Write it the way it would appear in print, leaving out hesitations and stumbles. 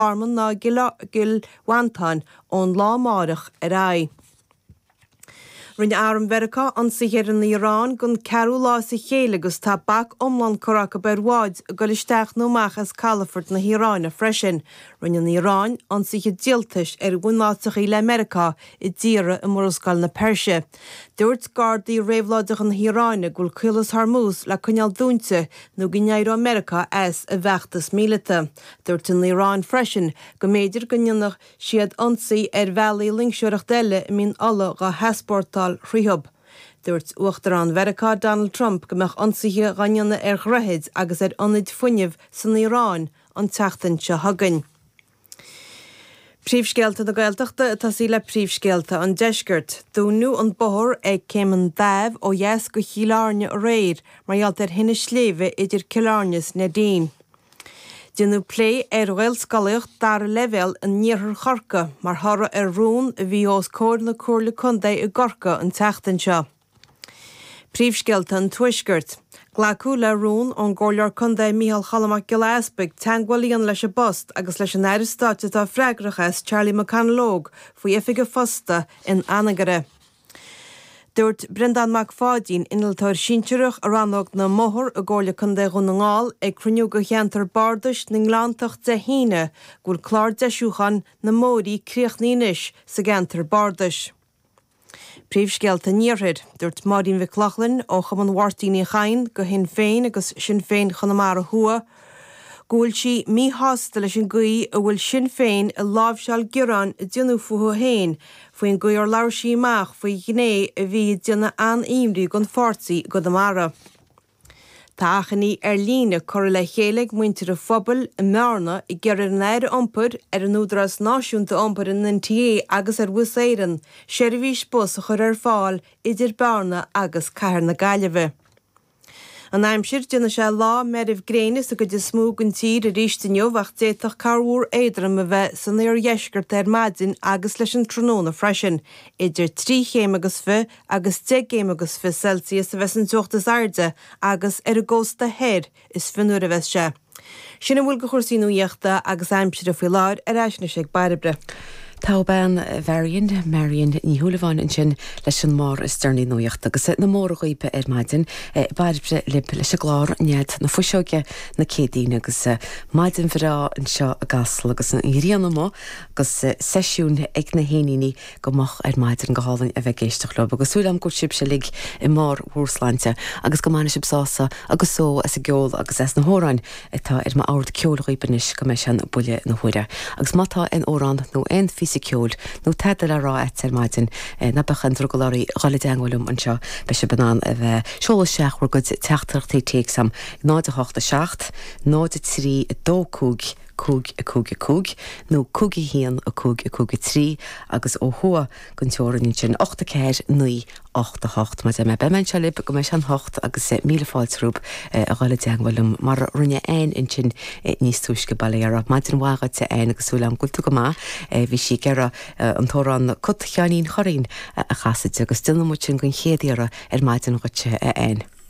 arman ná gil wantáin ón lámárach ai. Rinne áram Verica an sihir in Iran gon ceú lá sa chéile agus tá bac omlan choracha berháid go isteach nóach as Calafort na Híráin freisin. Rinne in Iran an sihir díaltais bhúnláach í le America I ddíire I Móroscail na Perse. Dúirt Gardaí réimhláideach an Híráine gúil Cuilas Hormuz le cuineal dúnta nó gnéadú America as a bheachtas mílite. Dúirt in Iran freisin go méidir gonneannach siad ansaí bhealaí linkseoireach deile mín alla ga heaspórtáil Rhíob. Dúirt uachtar an Verica Donald Trump go meach ansaithe ganneanna ghreathaid agus anid fuinneamh san Iráin an teachtain se hagann. Príomhscéalta na Gaeltachta tá sí le príomhscéalta an deisgurt. Dúnú an bóthir ag céim dáibh ó dheas go chiileáne a réir margheallt hinne sléimhe idir ciileáneas na daoin. Dínú plé bhfuil scalaíocht dar level an níorthar chorca mar thora rún a bhí os cóir na cuirla chundaí I gorca an teachtain seo. Príomhscéalta an tuaisgurt. Ghlacu le rún an ggóilear chundaí Mícheál Chalamach Gillespie teanghuaíonn leis a bost agus leis an airstáte tá freigrachas Charlie McCanlóg faoi ifige fosta in Anagare. Dúirt Brendan McFadden inaltóir sínteirech a rannog na móthir a ggóla chundaí ghunangáil ag cruniú go cheantar bardais na nglántacht de híine gúil clár deisiúchan na mórí críochnínis sa geantar bardais. Príomhscéalta níorthid, dúirt Maureen McLaughlin ó Chaman Wartíní Chain go Sinn Féin agus Sinn Féin Chonamara Hua. Gúil si mí hásta leis an gaí a bhfuil Sinn Féin a lábhseáil gurán a dionú fuhu héin faoin gaí ar leabhar sí amach faoi gné a bhí dionna an-imrí gon fórsaí go damara. Tá achaní líne chur le chéalaigh muintir a phobal a mearna I gceir an éire iompar an údras náisiúnta iompar in NTA agus Wusaéireann, seirbhís bus a chur fáil idir bearna agus Cathair na Gaillimhe. An aimsir duna se lá meribh gréanas a go de smúg an tír a rístineo bhacht déach carúr éadram a bheith san ar dheisgurt maidin agus leis an tróna freisin, idir 3 chéim agus fi agus 10 chéim agus fi Celsius a bheits an tuachtas airde agus ar a gcósta héir is finúir a bheith se. Sinna bhfuil go chósaí nuíochta agus aimsir a filáir ar eisna sé baribre. Tá ben Marion ní thuúlaháin in sin leis an mór is stearnaí nuíocht agus na mór chuoipe maidin baribre lib leis a glár nead na fuiseoge na cédaine agus maidin bhrá an seo a gasal agus an íríanna mó agus seisiún ag na héanaí gomach maidin go hálainn a bheith géisteach le agus súlam go sib se lig I mór Húrslainte agus go mána sib sása agus só as a geol agus as na hóráin tá ma áard ceol chuoipanis go me sin buile na huire agus mátá an órán nó ein Ciol, nó tedal a rá etir maidin na bechan drogolarí gáile deanghfuilm an seo be se banán a bheith seola seach go teachtartaí téagsam 9-8-7, 9-3 dócúg cúg a cúg a cúg, nó cúgi hían a cúg 3 agus ó thua gon teorann sin 8 céir 9 8-8 mas me bemen se lib go me an 8 agus 1000 fáilsrúb a gáile deanghfuilm mar runne ein in sin níos túisce bailíar maidin bhágad sa ein agus súlam gúiltu go má bhí si gera an tórán cud cheanín choirín a chasaide agus duine mu sin gon chéadíara maidin gote ein.